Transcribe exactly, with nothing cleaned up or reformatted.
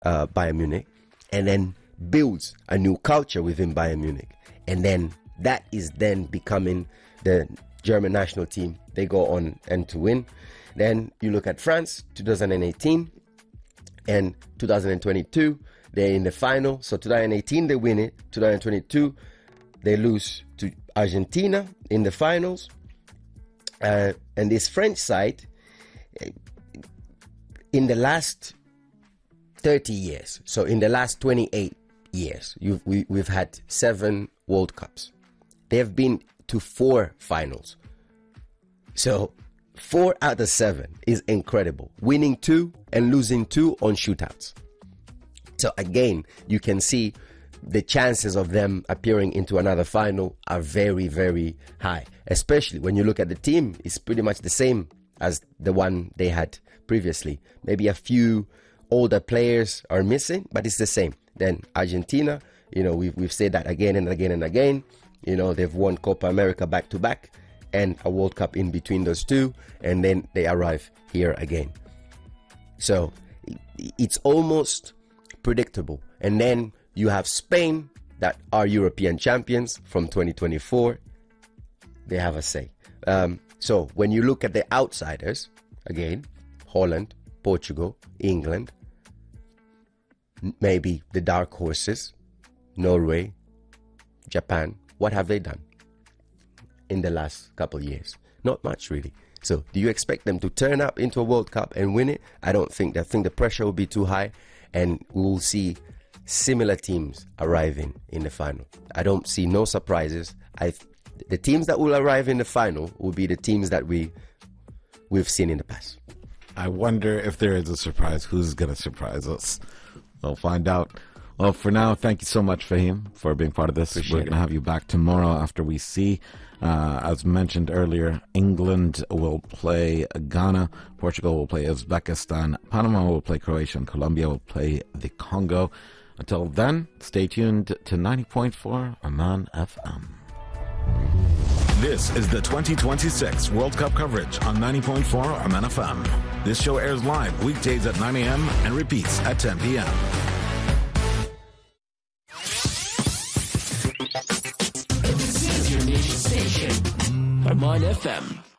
uh, Bayern Munich, and then builds a new culture within Bayern Munich. And then that is then becoming the German national team. They go on and to win. Then you look at France, two thousand eighteen and two thousand twenty-two. They're in the final. So two thousand eighteen, they win it. two thousand twenty-two, they lose to Argentina in the finals. Uh, and this French side, in the last thirty years, so in the last twenty-eight years, you've, we, we've had seven World Cups. They have been to four finals. So four out of seven is incredible. Winning two and losing two on shootouts. So again, you can see the chances of them appearing into another final are very, very high. Especially when you look at the team, it's pretty much the same as the one they had previously. Maybe a few older players are missing, but it's the same. Then Argentina, you know, we've, we've said that again and again and again. You know, they've won Copa America back to back and a World Cup in between those two, and then they arrive here again. So it's almost predictable. And then you have Spain, that are European champions from twenty twenty-four. They have a say. Um, so when you look at the outsiders, again, Holland, Portugal, England, maybe the dark horses, Norway, Japan, what have they done in the last couple of years? Not much, really. So do you expect them to turn up into a World Cup and win it? I don't think that. I think the pressure will be too high, and we'll see similar teams arriving in the final. I don't see no surprises. I the teams that will arrive in the final will be the teams that we we've seen in the past. I wonder if there is a surprise. Who's going to surprise us? We'll find out. Well, for now, thank you so much, Fahim, for being part of this. Appreciate We're going to have you back tomorrow after we see, uh, as mentioned earlier, England will play Ghana, Portugal will play Uzbekistan, Panama will play Croatia, and Colombia will play the Congo. Until then, stay tuned to ninety point four Amman F M. This is the twenty twenty-six World Cup coverage on ninety point four Amman F M. This show airs live weekdays at nine a.m. and repeats at ten p.m. This is your nation station, Amman F M.